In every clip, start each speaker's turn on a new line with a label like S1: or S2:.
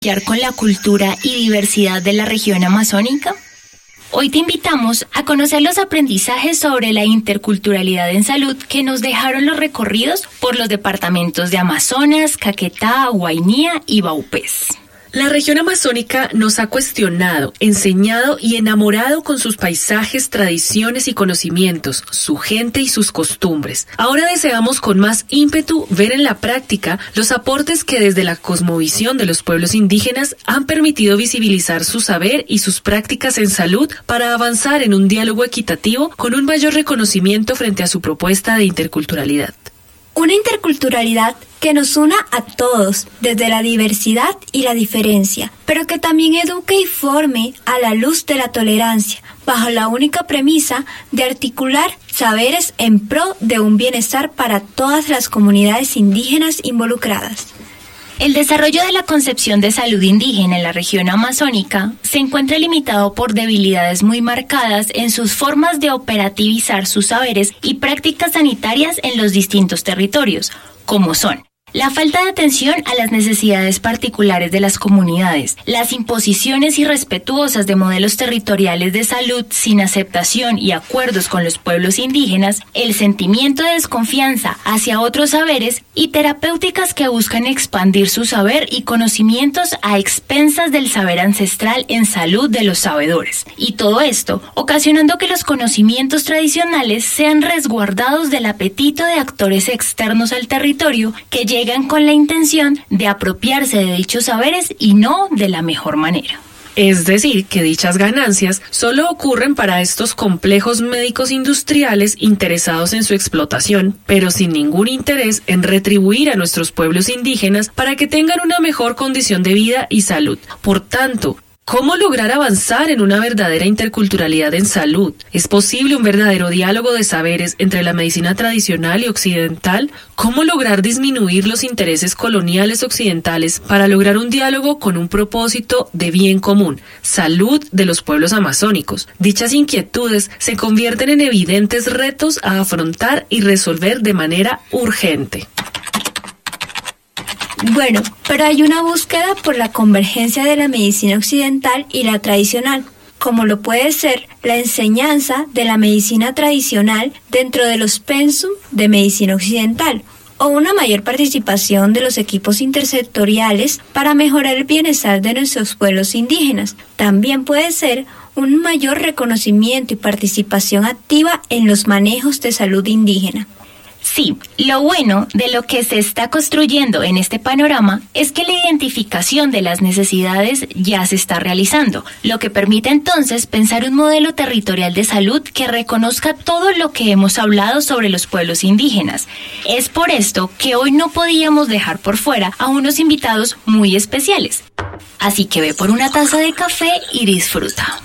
S1: con la cultura y diversidad de la región amazónica? Hoy te invitamos a conocer los aprendizajes sobre la interculturalidad en salud que nos dejaron los recorridos por los departamentos de Amazonas, Caquetá, Guainía y Vaupés.
S2: La región amazónica nos ha cuestionado, enseñado y enamorado con sus paisajes, tradiciones y conocimientos, su gente y sus costumbres. Ahora deseamos con más ímpetu ver en la práctica los aportes que desde la cosmovisión de los pueblos indígenas han permitido visibilizar su saber y sus prácticas en salud para avanzar en un diálogo equitativo con un mayor reconocimiento frente a su propuesta de interculturalidad.
S3: Una interculturalidad que nos una a todos, desde la diversidad y la diferencia, pero que también eduque y forme a la luz de la tolerancia, bajo la única premisa de articular saberes en pro de un bienestar para todas las comunidades indígenas involucradas.
S1: El desarrollo de la concepción de salud indígena en la región amazónica se encuentra limitado por debilidades muy marcadas en sus formas de operativizar sus saberes y prácticas sanitarias en los distintos territorios, como son la falta de atención a las necesidades particulares de las comunidades, las imposiciones irrespetuosas de modelos territoriales de salud sin aceptación y acuerdos con los pueblos indígenas, el sentimiento de desconfianza hacia otros saberes y terapéuticas que buscan expandir su saber y conocimientos a expensas del saber ancestral en salud de los sabedores. Y todo esto ocasionando que los conocimientos tradicionales sean resguardados del apetito de actores externos al territorio que llegan con la intención de apropiarse de dichos saberes y no de la mejor manera.
S2: Es decir, que dichas ganancias solo ocurren para estos complejos médicos industriales interesados en su explotación, pero sin ningún interés en retribuir a nuestros pueblos indígenas para que tengan una mejor condición de vida y salud. Por tanto, ¿cómo lograr avanzar en una verdadera interculturalidad en salud? ¿Es posible un verdadero diálogo de saberes entre la medicina tradicional y occidental? ¿Cómo lograr disminuir los intereses coloniales occidentales para lograr un diálogo con un propósito de bien común, salud de los pueblos amazónicos? Dichas inquietudes se convierten en evidentes retos a afrontar y resolver de manera urgente.
S3: Bueno, pero hay una búsqueda por la convergencia de la medicina occidental y la tradicional, como lo puede ser la enseñanza de la medicina tradicional dentro de los pensum de medicina occidental, o una mayor participación de los equipos intersectoriales para mejorar el bienestar de nuestros pueblos indígenas. También puede ser un mayor reconocimiento y participación activa en los manejos de salud indígena.
S1: Sí, lo bueno de lo que se está construyendo en este panorama es que la identificación de las necesidades ya se está realizando, lo que permite entonces pensar un modelo territorial de salud que reconozca todo lo que hemos hablado sobre los pueblos indígenas. Es por esto que hoy no podíamos dejar por fuera a unos invitados muy especiales. Así que ve por una taza de café y disfruta.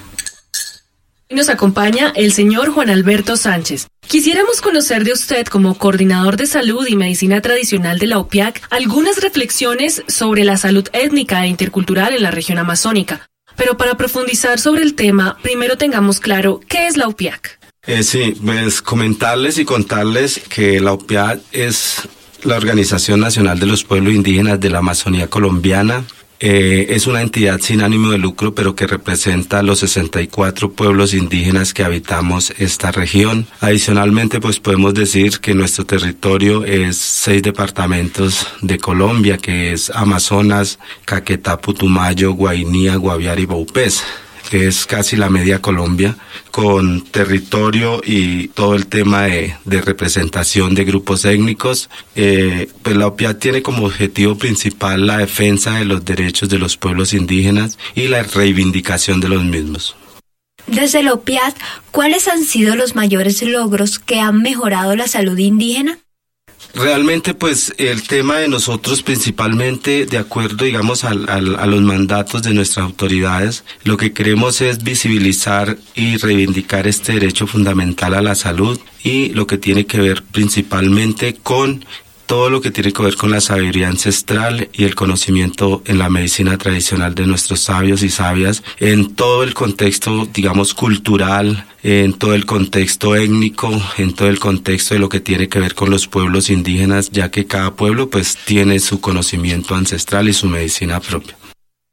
S2: Nos acompaña el señor Juan Alberto Sánchez. Quisiéramos conocer de usted, como coordinador de salud y medicina tradicional de la OPIAC, algunas reflexiones sobre la salud étnica e intercultural en la región amazónica. Pero para profundizar sobre el tema, primero tengamos claro qué es la OPIAC.
S4: Sí, pues comentarles y contarles que la OPIAC es la Organización Nacional de los Pueblos Indígenas de la Amazonía Colombiana. Es una entidad sin ánimo de lucro, pero que representa a los 64 pueblos indígenas que habitamos esta región. Adicionalmente, pues podemos decir que nuestro territorio es 6 departamentos de Colombia, que es Amazonas, Caquetá, Putumayo, Guainía, Guaviare y Vaupés. Es casi la media Colombia, con territorio y todo el tema de representación de grupos étnicos. Pues la OPIAC tiene como objetivo principal la defensa de los derechos de los pueblos indígenas y la reivindicación de los mismos.
S3: Desde la OPIAC, ¿cuáles han sido los mayores logros que han mejorado la salud indígena?
S4: Realmente, pues, el tema de nosotros principalmente, de acuerdo, digamos, a los mandatos de nuestras autoridades, lo que queremos es visibilizar y reivindicar este derecho fundamental a la salud y lo que tiene que ver principalmente con todo lo que tiene que ver con la sabiduría ancestral y el conocimiento en la medicina tradicional de nuestros sabios y sabias, en todo el contexto, digamos, cultural, en todo el contexto étnico, en todo el contexto de lo que tiene que ver con los pueblos indígenas, ya que cada pueblo pues tiene su conocimiento ancestral y su medicina propia.